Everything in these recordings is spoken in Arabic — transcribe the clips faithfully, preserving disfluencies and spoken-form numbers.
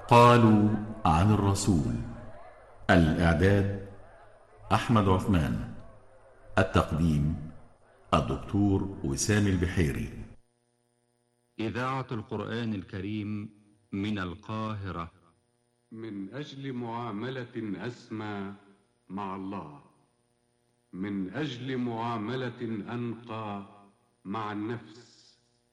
قالوا عن الرسول. الإعداد أحمد عثمان. التقديم الدكتور وسام البحيري. إذاعة القرآن الكريم من القاهرة. من أجل معاملة أسمى مع الله، من أجل معاملة أنقى مع النفس،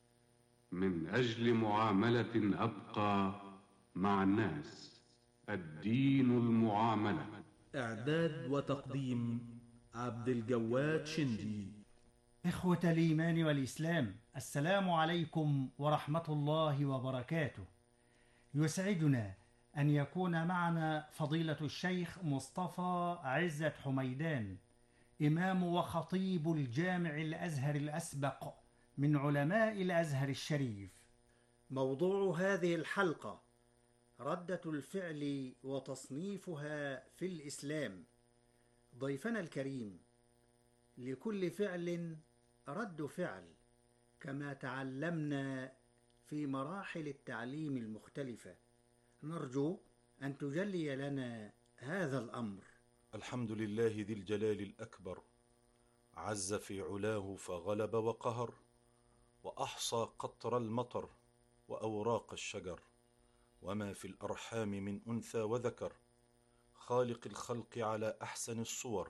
من أجل معاملة أبقى مع الناس. الدين المعاملة. إعداد وتقديم عبد الجواد شندي. إخوة الإيمان والإسلام، السلام عليكم ورحمة الله وبركاته. يسعدنا أن يكون معنا فضيلة الشيخ مصطفى عزت حميدان، إمام وخطيب الجامع الأزهر الأسبق من علماء الأزهر الشريف. موضوع هذه الحلقة ردة الفعل وتصنيفها في الإسلام. ضيفنا الكريم، لكل فعل رد فعل، كما تعلمنا في مراحل التعليم المختلفة. نرجو أن تجلي لنا هذا الأمر. الحمد لله ذي الجلال الأكبر، عز في علاه فغلب وقهر، وأحصى قطر المطر وأوراق الشجر، وما في الأرحام من أنثى وذكر، خالق الخلق على أحسن الصور،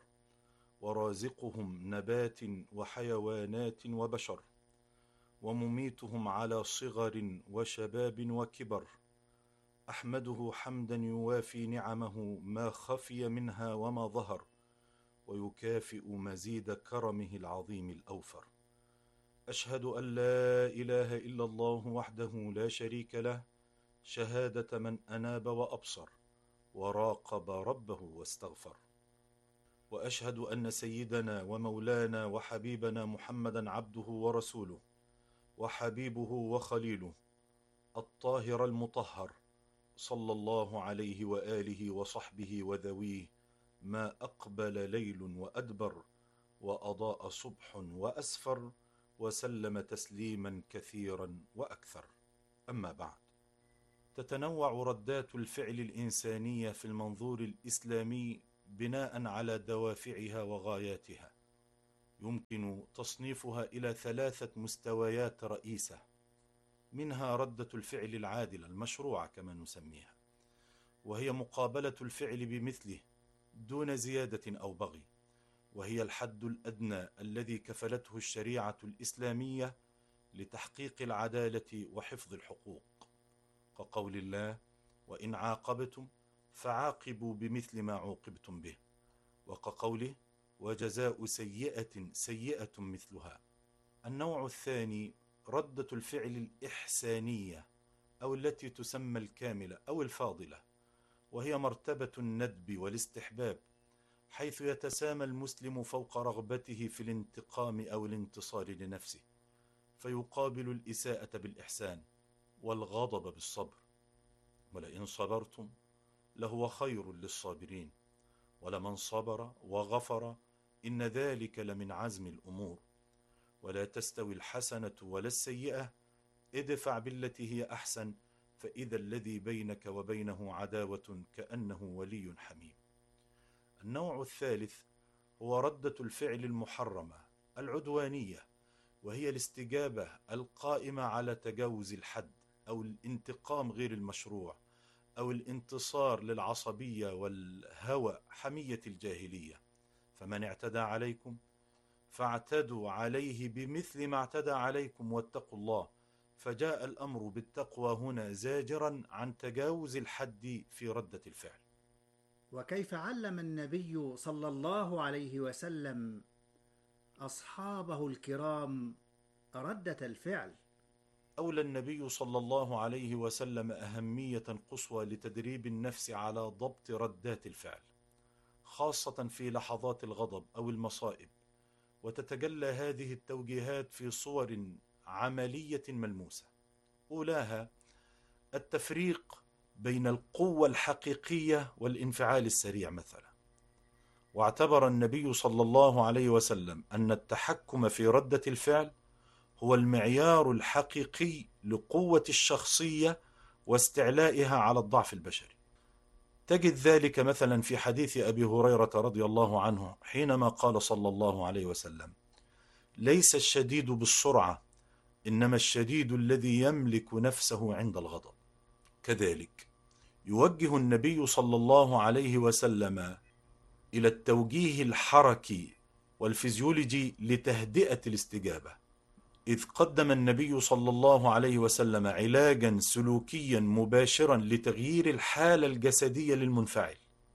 ورازقهم نبات وحيوانات وبشر، ومميتهم على صغر وشباب وكبر. أحمده حمدا يوافي نعمه ما خفي منها وما ظهر، ويكافئ مزيد كرمه العظيم الأوفر. أشهد أن لا إله إلا الله وحده لا شريك له، شهادة من أناب وأبصر وراقب ربه واستغفر. وأشهد أن سيدنا ومولانا وحبيبنا محمدا عبده ورسوله، وحبيبه وخليله الطاهر المطهر، صلى الله عليه وآله وصحبه وذويه، ما أقبل ليل وأدبر، وأضاء صبح وأسفر، وسلم تسليما كثيرا وأكثر. أما بعد، تتنوع ردات الفعل الإنسانية في المنظور الإسلامي بناء على دوافعها وغاياتها. يمكن تصنيفها إلى ثلاثة مستويات رئيسة، منها ردة الفعل العادلة المشروعة كما نسميها، وهي مقابلة الفعل بمثله دون زيادة أو بغي، وهي الحد الأدنى الذي كفلته الشريعة الإسلامية لتحقيق العدالة وحفظ الحقوق، كقول الله: وإن عاقبتم فعاقبوا بمثل ما عوقبتم به، وكقوله: وجزاء سيئة سيئة مثلها. النوع الثاني ردة الفعل الإحسانية، أو التي تسمى الكاملة أو الفاضلة، وهي مرتبة الندب والاستحباب، حيث يتسامى المسلم فوق رغبته في الانتقام أو الانتصار لنفسه، فيقابل الإساءة بالإحسان والغضب بالصبر. ولئن صبرتم لهو خير للصابرين، ولمن صبر وغفر إن ذلك لمن عزم الأمور. ولا تستوي الحسنة ولا السيئة، ادفع بالتي هي أحسن، فإذا الذي بينك وبينه عداوة كأنه ولي حميم. النوع الثالث هو ردة الفعل المحرمة العدوانية، وهي الاستجابة القائمة على تجاوز الحد أو الانتقام غير المشروع، أو الانتصار للعصبية والهوى حمية الجاهلية. فمن اعتدى عليكم فاعتدوا عليه بمثل ما اعتدى عليكم واتقوا الله. فجاء الأمر بالتقوى هنا زاجرا عن تجاوز الحد في ردة الفعل. وكيف علم النبي صلى الله عليه وسلم أصحابه الكرام ردة الفعل؟ أولى النبي صلى الله عليه وسلم أهمية قصوى لتدريب النفس على ضبط ردات الفعل، خاصة في لحظات الغضب أو المصائب. وتتجلى هذه التوجيهات في صور عملية ملموسة. أولاها التفريق بين القوة الحقيقية والانفعال السريع مثلا. واعتبر النبي صلى الله عليه وسلم أن التحكم في ردة الفعل هو المعيار الحقيقي لقوة الشخصية واستعلائها على الضعف البشري. تجد ذلك مثلا في حديث أبي هريرة رضي الله عنه حينما قال صلى الله عليه وسلم: ليس الشديد بالسرعة، إنما الشديد الذي يملك نفسه عند الغضب. كذلك يوجه النبي صلى الله عليه وسلم إلى التوجيه الحركي والفيزيولوجي لتهدئة الاستجابة، إذ قدم النبي صلى الله عليه وسلم علاجا سلوكيا مباشرا لتغيير الحالة الجسدية للمنفعل،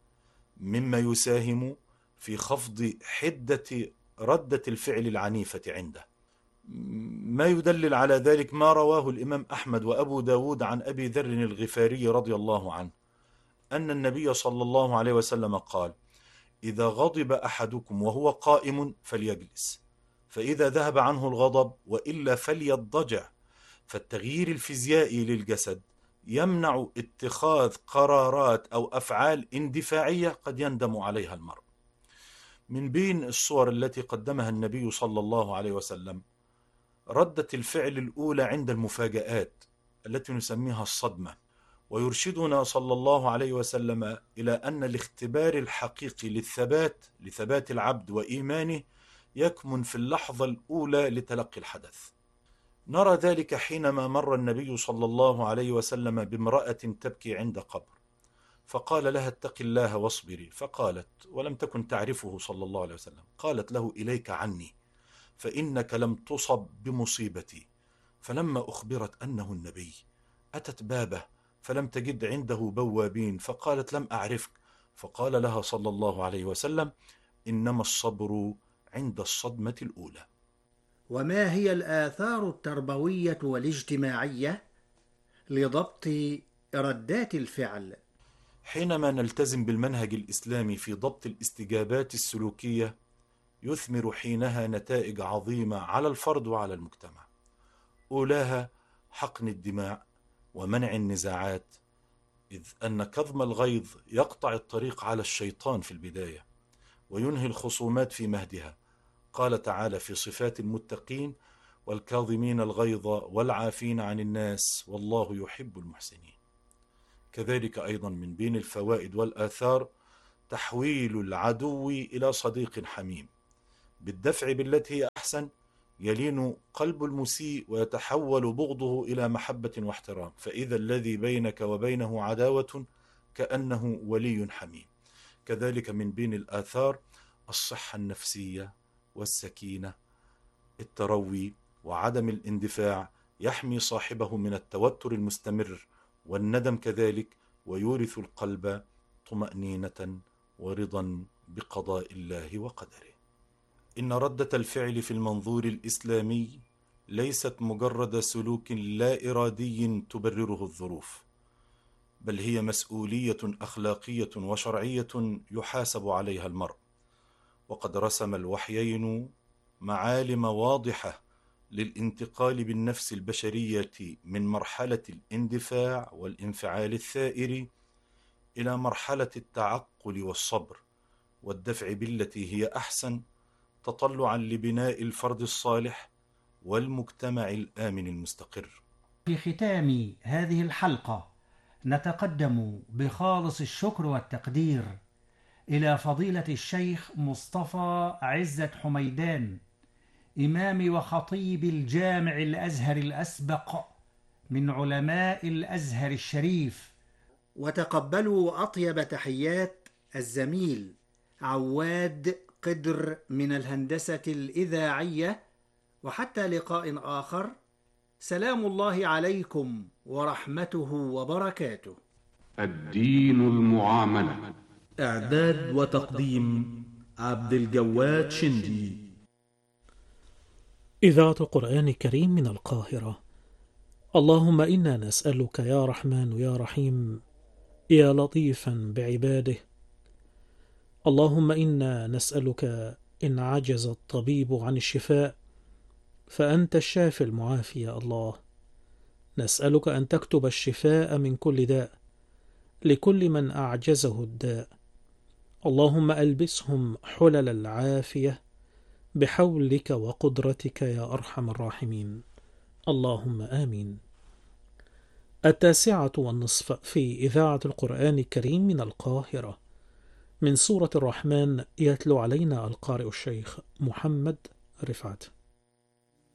مما يساهم في خفض حدة ردة الفعل العنيفة عنده. ما يدلل على ذلك ما رواه الإمام أحمد وأبو داود عن أبي ذر الغفاري رضي الله عنه أن النبي صلى الله عليه وسلم قال: إذا غضب أحدكم وهو قائم فليجلس، فإذا ذهب عنه الغضب وإلا فليضجع. فالتغيير الفيزيائي للجسد يمنع اتخاذ قرارات أو أفعال اندفاعية قد يندم عليها المرء. من بين الصور التي قدمها النبي صلى الله عليه وسلم ردة الفعل الأولى عند المفاجآت التي نسميها الصدمة، ويرشدنا صلى الله عليه وسلم إلى أن الاختبار الحقيقي للثبات لثبات العبد وإيمانه يكمن في اللحظة الأولى لتلقي الحدث. نرى ذلك حينما مر النبي صلى الله عليه وسلم بامرأة تبكي عند قبر، فقال لها: اتق الله واصبري. فقالت، ولم تكن تعرفه صلى الله عليه وسلم، قالت له: إليك عني، فإنك لم تصب بمصيبتي. فلما أخبرت أنه النبي أتت بابه فلم تجد عنده بوابين، فقالت: لم أعرفك. فقال لها صلى الله عليه وسلم: إنما الصبر عند الصدمة الأولى. وما هي الآثار التربوية والاجتماعية لضبط ردات الفعل؟ حينما نلتزم بالمنهج الإسلامي في ضبط الاستجابات السلوكية يثمر حينها نتائج عظيمة على الفرد وعلى المجتمع. أولاها حقن الدماء ومنع النزاعات، إذ أن كظم الغيظ يقطع الطريق على الشيطان في البداية وينهي الخصومات في مهدها. قال تعالى في صفات المتقين: والكاظمين الغيظ والعافين عن الناس والله يحب المحسنين. كذلك أيضا من بين الفوائد والآثار تحويل العدو إلى صديق حميم، بالدفع بالتي هي أحسن يلين قلب المسيء ويتحول بغضه إلى محبة واحترام، فإذا الذي بينك وبينه عداوة كأنه ولي حميم. كذلك من بين الآثار الصحة النفسية والسكينة، التروي وعدم الاندفاع يحمي صاحبه من التوتر المستمر والندم كذلك، ويورث القلب طمأنينة ورضا بقضاء الله وقدره. إن ردة الفعل في المنظور الإسلامي ليست مجرد سلوك لا إرادي تبرره الظروف، بل هي مسؤولية أخلاقية وشرعية يحاسب عليها المرء. وقد رسم الوحيين معالم واضحة للانتقال بالنفس البشرية من مرحلة الاندفاع والانفعال الثائر إلى مرحلة التعقل والصبر والدفع بالتي هي أحسن، تطلعا لبناء الفرد الصالح والمجتمع الآمن المستقر. في ختام هذه الحلقة نتقدم بخالص الشكر والتقدير إلى فضيلة الشيخ مصطفى عزت حميدان، إمام وخطيب الجامع الأزهر الأسبق من علماء الأزهر الشريف. وتقبلوا أطيب تحيات الزميل عواد قدر من الهندسة الإذاعية، وحتى لقاء آخر، سلام الله عليكم ورحمته وبركاته. الدين المعاملة. إعداد وتقديم عبد الجواد شندي. إذاعة القرآن الكريم من القاهرة. اللهم إنا نسألك يا رحمن يا رحيم يا لطيفا بعباده. اللهم إنا نسألك إن عجز الطبيب عن الشفاء فأنت الشافي المعافي يا الله. نسألك أن تكتب الشفاء من كل داء لكل من أعجزه الداء. اللهم ألبسهم حلل العافية بحولك وقدرتك يا أرحم الراحمين. اللهم آمين. التاسعة والنصف في إذاعة القرآن الكريم من القاهرة. من سورة الرحمن يتلو علينا القارئ الشيخ محمد رفعت.